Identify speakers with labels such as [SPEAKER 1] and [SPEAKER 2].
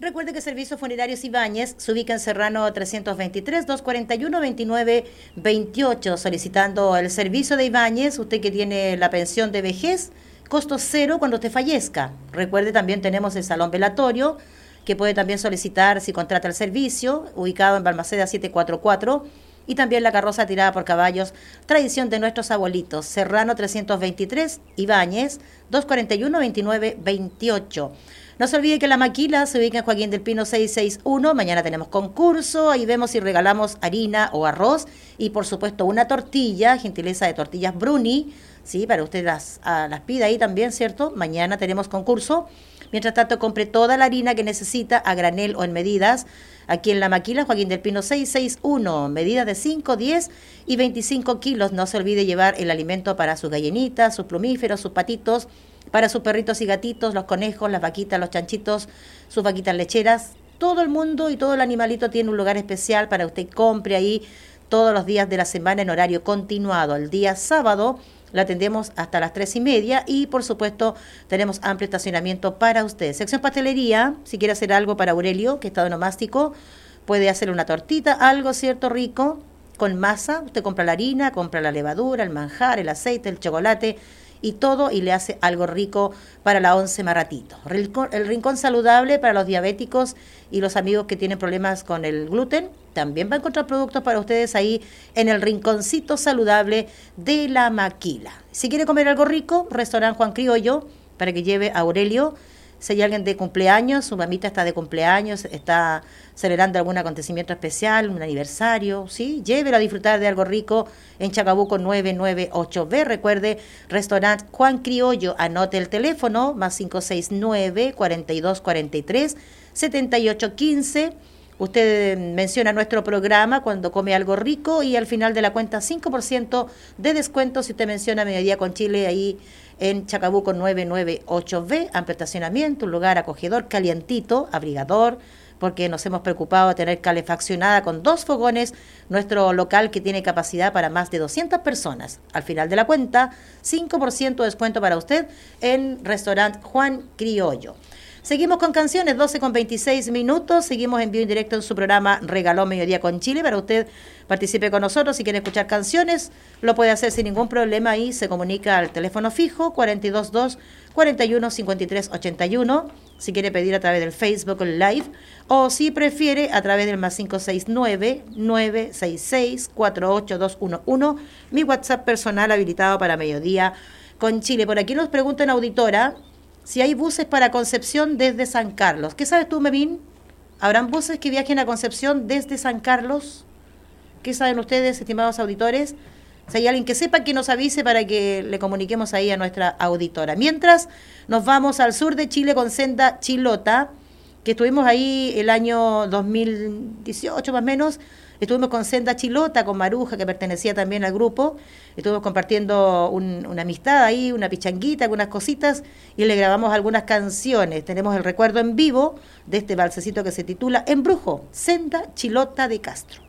[SPEAKER 1] Recuerde que Servicios Funerarios Ibáñez se ubica en Serrano 323, 241-2928, solicitando el servicio de Ibáñez, usted que tiene la pensión de vejez, costo cero cuando usted fallezca. Recuerde, también tenemos el salón velatorio, que puede también solicitar si contrata el servicio, ubicado en Balmaceda 744, y también la carroza tirada por caballos, tradición de nuestros abuelitos, Serrano 323, Ibáñez, 241-2928. No se olvide que la maquila se ubica en Joaquín del Pino 661. Mañana tenemos concurso. Ahí vemos si regalamos harina o arroz. Y por supuesto una tortilla, gentileza de tortillas Bruni. Sí, para usted las pida ahí también, ¿cierto? Mañana tenemos concurso. Mientras tanto, compre toda la harina que necesita a granel o en medidas. Aquí en la maquila, Joaquín del Pino 661. Medidas de 5, 10 y 25 kilos. No se olvide llevar el alimento para sus gallinitas, sus plumíferos, sus patitos, para sus perritos y gatitos, los conejos, las vaquitas, los chanchitos, sus vaquitas lecheras. Todo el mundo y todo el animalito tiene un lugar especial para usted. Compre ahí todos los días de la semana en horario continuado. El día sábado la atendemos hasta las 3:30 y, por supuesto, tenemos amplio estacionamiento para usted. Sección pastelería, si quiere hacer algo para Aurelio, que está onomástico, puede hacer una tortita, algo, ¿cierto?, rico, con masa. Usted compra la harina, compra la levadura, el manjar, el aceite, el chocolate y todo, y le hace algo rico para la once más ratito. El rincón saludable para los diabéticos y los amigos que tienen problemas con el gluten. También va a encontrar productos para ustedes ahí en el rinconcito saludable de la maquila. Si quiere comer algo rico, restaurante Juan Criollo, para que lleve a Aurelio. Si hay alguien de cumpleaños, su mamita está de cumpleaños, está celebrando algún acontecimiento especial, un aniversario, ¿sí? Llévelo a disfrutar de algo rico en Chacabuco 998B. Recuerde, restaurante Juan Criollo, anote el teléfono, más 569-4243-7815. Usted menciona nuestro programa cuando come algo rico y al final de la cuenta 5% de descuento si usted menciona Mediodía con Chile ahí en Chacabuco 998B, amplio estacionamiento, un lugar acogedor, calientito, abrigador, porque nos hemos preocupado de tener calefaccionada con 2 fogones nuestro local que tiene capacidad para más de 200 personas. Al final de la cuenta, 5% de descuento para usted en restaurante Juan Criollo. Seguimos con canciones, 12:26, seguimos en vivo en directo en su programa Regaló Mediodía con Chile. Para usted participe con nosotros, si quiere escuchar canciones, lo puede hacer sin ningún problema y se comunica al teléfono fijo 422-41-53-81, si quiere pedir a través del Facebook Live, o si prefiere a través del más 569-966-48211, mi WhatsApp personal habilitado para Mediodía con Chile. Por aquí nos preguntan, auditora, si hay buses para Concepción desde San Carlos. ¿Qué sabes tú, Memín? ¿Habrán buses que viajen a Concepción desde San Carlos? ¿Qué saben ustedes, estimados auditores? Si hay alguien que sepa, que nos avise para que le comuniquemos ahí a nuestra auditora. Mientras, nos vamos al sur de Chile con Senda Chilota, que estuvimos ahí el año 2018 más o menos. Estuvimos con Senda Chilota, con Maruja, que pertenecía también al grupo. Estuvimos compartiendo una amistad ahí, una pichanguita, algunas cositas, y le grabamos algunas canciones. Tenemos el recuerdo en vivo de este balsecito que se titula Embrujo, Senda Chilota de Castro.